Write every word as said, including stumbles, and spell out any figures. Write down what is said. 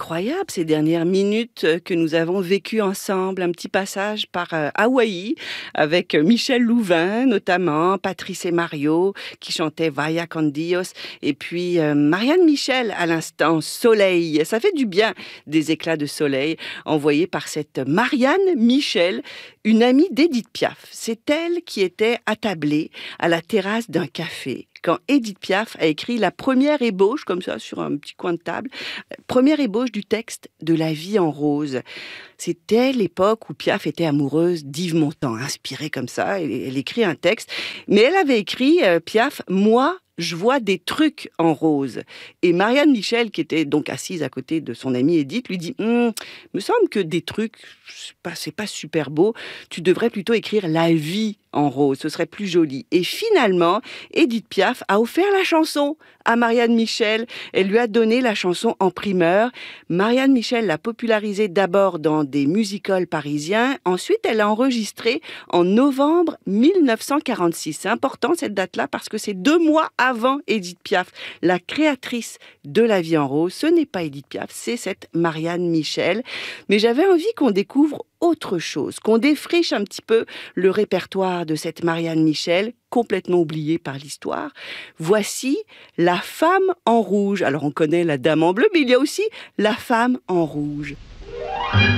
incroyable ces dernières minutes que nous avons vécues ensemble. Un petit passage par euh, Hawaï avec Michel Louvain notamment, Patrice et Mario qui chantaient Vaya con Dios et puis euh, Marianne Michel à l'instant, Soleil. Ça fait du bien des éclats de soleil envoyés par cette Marianne Michel, une amie d'Édith Piaf. C'est elle qui était attablée à la terrasse d'un café quand Édith Piaf a écrit la première ébauche, comme ça, sur un petit coin de table, première ébauche du texte de La vie en rose. C'était l'époque où Piaf était amoureuse d'Yves Montand, inspirée comme ça, elle, elle écrit un texte. Mais elle avait écrit, euh, Piaf, « Moi, je vois des trucs en rose ». Et Marianne Michel, qui était donc assise à côté de son amie Édith, lui dit hm, « me semble que des trucs, c'est pas, c'est pas super beau, tu devrais plutôt écrire la vie en rose, ce serait plus joli ». Et finalement, Édith Piaf a offert la chanson à Marianne Michel. Elle lui a donné la chanson en primeur. Marianne Michel l'a popularisée d'abord dans des music-halls parisiens. Ensuite, elle l'a enregistrée en novembre mille neuf cent quarante-six. C'est important cette date-là parce que c'est deux mois avant Édith Piaf, la créatrice de La vie en rose. Ce n'est pas Édith Piaf, c'est cette Marianne Michel. Mais j'avais envie qu'on découvre autre chose, qu'on défriche un petit peu le répertoire de cette Marianne Michel, complètement oubliée par l'histoire. Voici La femme en rouge. Alors on connaît la dame en bleu, mais il y a aussi La femme en rouge.